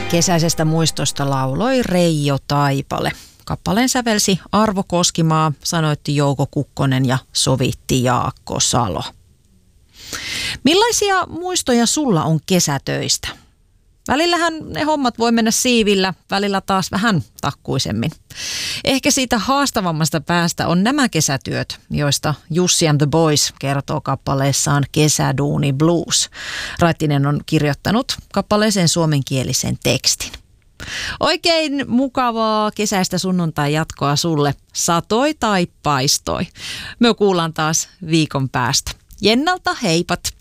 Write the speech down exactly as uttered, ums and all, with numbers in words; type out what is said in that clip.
Kesäisestä muistosta lauloi Reijo Taipale. Kappaleen sävelsi Arvo Koskimaa, sanoitti Jouko Kukkonen ja sovitti Jaakko Salo. Millaisia muistoja sulla on kesätöistä? Välillähän ne hommat voi mennä siivillä, välillä taas vähän takkuisemmin. Ehkä siitä haastavammasta päästä on nämä kesätyöt, joista Jussi and the Boys kertoo kappaleessaan Kesäduuni Blues. Raittinen on kirjoittanut kappaleeseen suomenkielisen tekstin. Oikein mukavaa kesäistä sunnuntai-jatkoa sulle, satoi tai paistoi. Me kuullaan taas viikon päästä. Jennalta heipat!